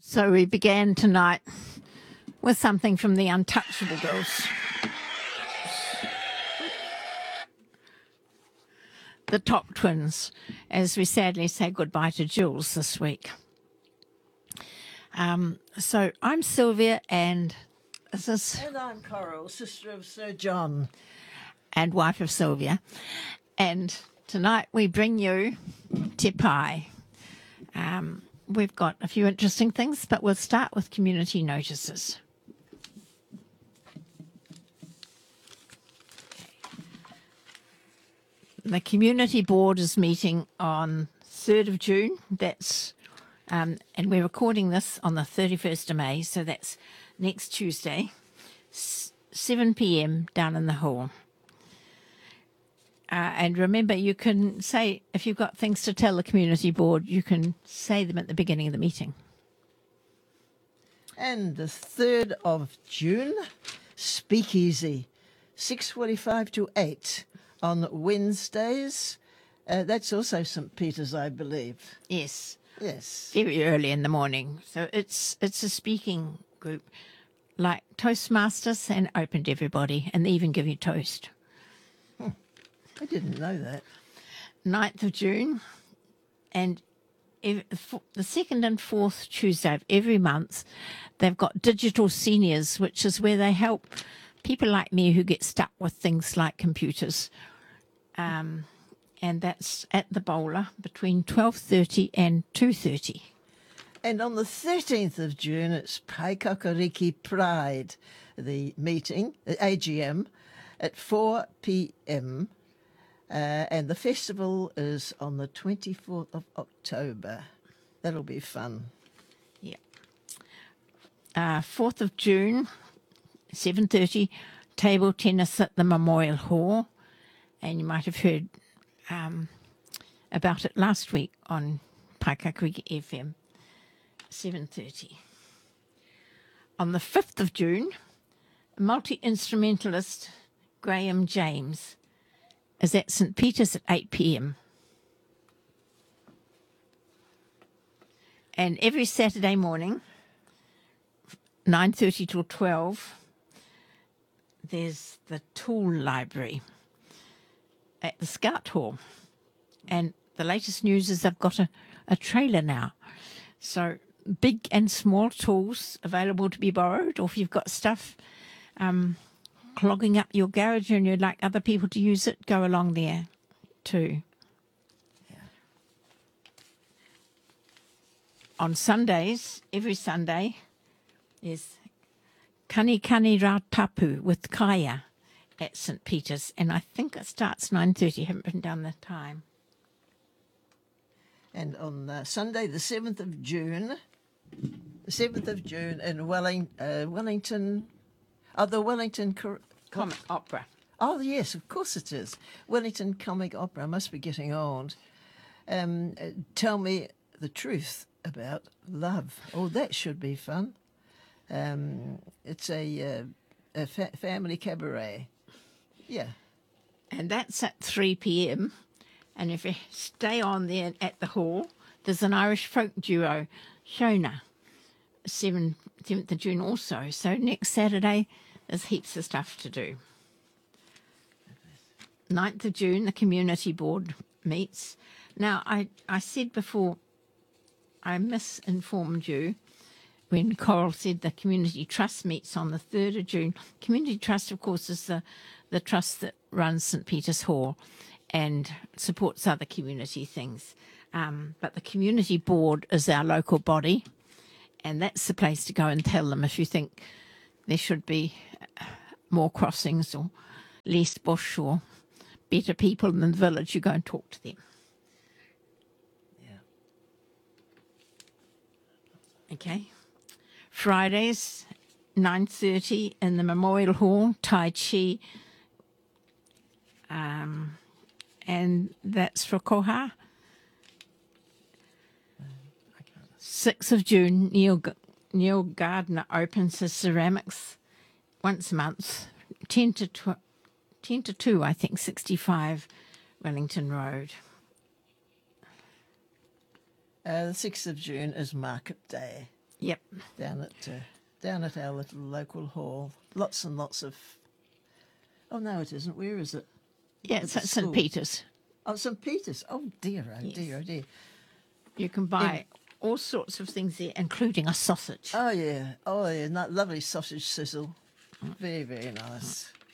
So we began tonight with something from the Untouchable Girls. The Top Twins, as we sadly say goodbye to Jules this week. So I'm Sylvia, and this is... And I'm Coral, sister of Sir John. And wife of Sylvia. And tonight we bring you Te Pai. We've got a few interesting things, but we'll start with community notices. The community board is meeting on 3rd of June. That's and we're recording this on the 31st of May, so that's next Tuesday, 7 p.m. down in the hall. And remember, you can say, if you've got things to tell the community board, you can say them at the beginning of the meeting. And the 3rd of June, Speakeasy, 6:45 to 8 on Wednesdays. That's also St. Peter's, I believe. Yes. Yes. Very early in the morning. So it's a speaking group like Toastmasters, and open to everybody, and they even give you toast. I didn't know that. 9th of June, and the 2nd and 4th Tuesday of every month, they've got Digital Seniors, which is where they help people like me who get stuck with things like computers. And that's at the Bowler between 12:30 and 2:30. And on the 13th of June, it's Paikakariki Pride, the meeting, the AGM, at 4 p.m. And the festival is on the 24th of October. That'll be fun. Yeah. 4th of June, 7:30, table tennis at the Memorial Hall. And you might have heard about it last week on Paikakariki FM, 7:30. On the 5th of June, multi-instrumentalist Graham James is at St. Peter's at 8 p.m. And every Saturday morning, 9:30 till 12, there's the tool library at the Scout Hall. And the latest news is they've got a trailer now. So big and small tools available to be borrowed, or if you've got stuff clogging up your garage and you'd like other people to use it, go along there too. Yeah. On Sundays, every Sunday, is Kanikani Rā Tapu with Kaya at St. Peter's, and I think it starts 9:30. I haven't written down the time. And on Sunday, the 7th of June, in Wellington, the Wellington Comic Opera. Oh, yes, of course it is. Wellington Comic Opera. I must be getting old. Tell me the truth about love. Oh, that should be fun. It's a family cabaret. Yeah. And that's at 3 p.m. And if you stay on there at the hall, there's an Irish folk duo, Shona, 7th of June also. So next Saturday, there's heaps of stuff to do. 9th of June, the community board meets. Now, I said before, I misinformed you when Coral said the community trust meets on the 3rd of June. Community trust, of course, is the trust that runs St. Peter's Hall and supports other community things. But the community board is our local body, and that's the place to go and tell them if you think there should be more crossings or less bush or better people in the village. You go and talk to them. Yeah. Okay. Fridays, 9:30 in the Memorial Hall, Tai Chi. And that's for Koha. 6th of June, Neil Gardner opens his ceramics once a month, 10 to 2, I think, 65 Wellington Road. The 6th of June is Market Day. Yep. down at our little local hall. Lots and lots of. Oh no, it isn't. Where is it? Yeah, At it's the at St. school. Peter's. Oh, St. Peter's. Oh dear, oh Yes. dear, oh dear. You can buy all sorts of things there, including a sausage. Oh yeah, lovely sausage sizzle. Very, very nice.